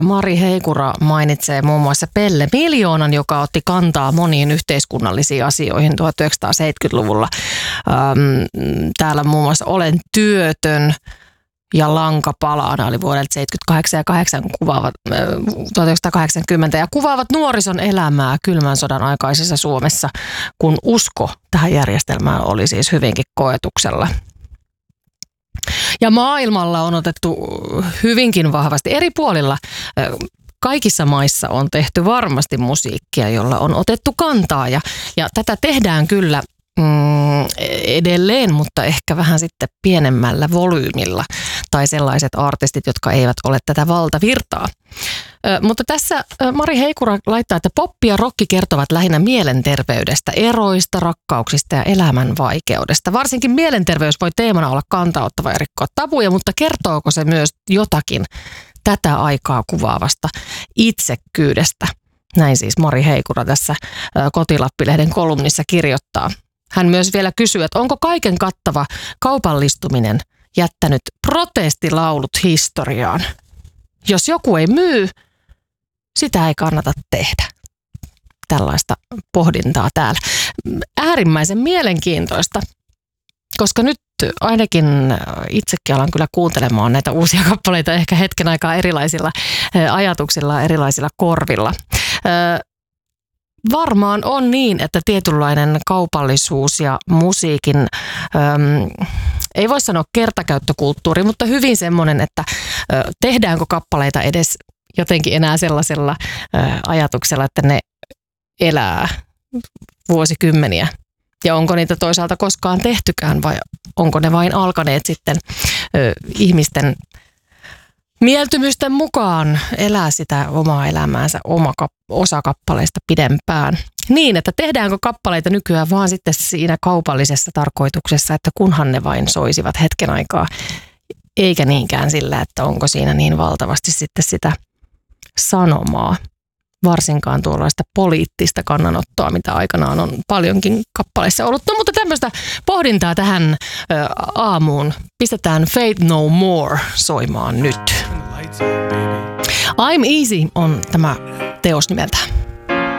Mari Heikura mainitsee muun muassa Pelle Miljoonan, joka otti kantaa moniin yhteiskunnallisiin asioihin 1970-luvulla. Täällä muun muassa Olen työtön ja Lanka palaana oli vuodelta 78 ja 1980 ja kuvaavat nuorison elämää kylmän sodan aikaisessa Suomessa, kun usko tähän järjestelmään oli siis hyvinkin koetuksella. Ja maailmalla on otettu hyvinkin vahvasti eri puolilla. Kaikissa maissa on tehty varmasti musiikkia, jolla on otettu kantaa ja tätä tehdään kyllä edelleen, mutta ehkä vähän sitten pienemmällä volyymilla tai sellaiset artistit, jotka eivät ole tätä valtavirtaa. Mutta tässä Mari Heikura laittaa, että poppi ja rokki kertovat lähinnä mielenterveydestä, eroista, rakkauksista ja elämän vaikeudesta. Varsinkin mielenterveys voi teemana olla kantauttava ja rikkoa tabuja, mutta kertooko se myös jotakin tätä aikaa kuvaavasta itsekkyydestä? Näin siis Mari Heikura tässä Kotilappi-lehden kolumnissa kirjoittaa. Hän myös vielä kysyy, että onko kaiken kattava kaupallistuminen jättänyt protestilaulut historiaan? Jos joku ei myy, sitä ei kannata tehdä. Tällaista pohdintaa täällä. Äärimmäisen mielenkiintoista, koska nyt ainakin itsekin alan kyllä kuuntelemaan näitä uusia kappaleita ehkä hetken aikaa erilaisilla ajatuksilla, erilaisilla korvilla. Varmaan on niin, että tietynlainen kaupallisuus ja musiikin, ei voi sanoa kertakäyttökulttuuri, mutta hyvin semmoinen, että tehdäänkö kappaleita edes jotenkin enää sellaisella ajatuksella, että ne elää vuosikymmeniä. Ja onko niitä toisaalta koskaan tehtykään vai onko ne vain alkaneet sitten ihmisten mieltymysten mukaan elää sitä omaa elämäänsä osa kappaleista pidempään. Niin, että tehdäänkö kappaleita nykyään vaan sitten siinä kaupallisessa tarkoituksessa, että kunhan ne vain soisivat hetken aikaa, eikä niinkään sillä, että onko siinä niin valtavasti sitten sitä sanomaa. Varsinkaan tuollaista poliittista kannanottoa, mitä aikanaan on paljonkin kappaleissa ollut. No, mutta tämmöistä pohdintaa tähän aamuun. Pistetään Faith No More soimaan nyt. I'm Easy on tämä teos nimeltään.